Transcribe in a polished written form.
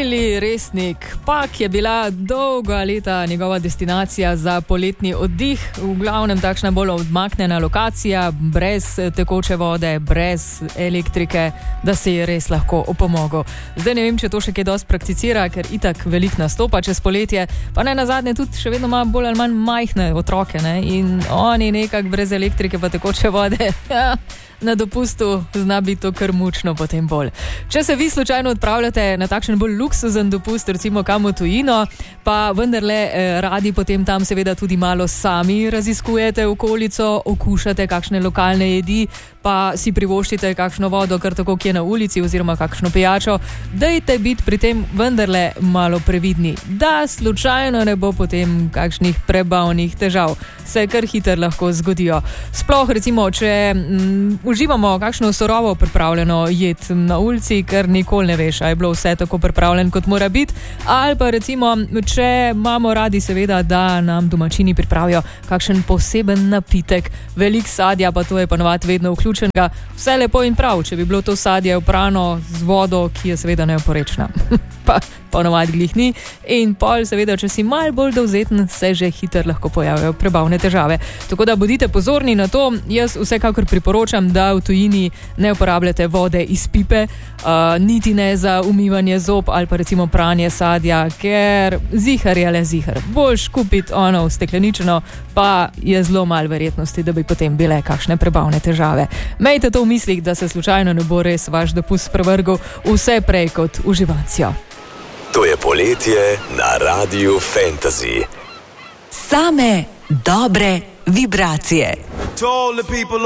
Vili Resnik. Pak je bila dolga leta njegova destinacija za poletni oddih, v glavnem takšna bolj odmaknjena lokacija, brez tekoče vode, brez elektrike, da se je res lahko opomogel. Zdaj ne vem, če to še kaj dosti prakticira, ker itak veliko nastopa čez poletje, pa ne nazadnje tudi še vedno ima bolj ali manj majhne otroke, ne? In oni nekako brez elektrike pa tekoče vode, na dopustu zna biti to kar mučno potem bolj. Če se vi slučajno odpravljate na takšen bolj luksuzen dopust, recimo kam v tujino, pa vendarle radi potem tam seveda tudi malo sami raziskujete okolico, okušate kakšne lokalne jedi, pa si privoščite kakšno vodo kar tako kje na ulici oziroma kakšno pijačo, dajte biti pri tem vendarle malo previdni, da slučajno ne bo potem kakšnih prebavnih težav. Se kar hitro lahko zgodijo. Sploh recimo, če uživamo kakšno surovo pripravljeno jed na ulici, ker nikoli ne veš, a je bilo vse tako pripravljeno, kot mora biti, ali pa recimo, če imamo radi seveda, da nam domačini pripravijo kakšen poseben napitek, velik sadja, pa to je ponovadi vedno vključenega, vse lepo in prav, če bi bilo to sadje oprano z vodo, ki je seveda neoporečna. Pa ponovadi glih ni, in pol seveda, če si malo bolj dovzeten, se že hitro lahko pojavijo prebavne težave. Tako da bodite pozorni na to, jaz vsekakor priporočam, da v tujini ne uporabljate vode iz pipe, niti ne za umivanje zob ali pa recimo pranje sadja, ker zihar je le zihar. Boljš kupiti ono stekleničeno, pa je zelo malo verjetnosti, da bi potem bile kakšne prebavne težave. Mejte to v mislih, da se slučajno ne bo res vaš dopust prevrgel vse prej kot uživacijo. To je poletje na Radiu Fantasy. Same dobre vibracije.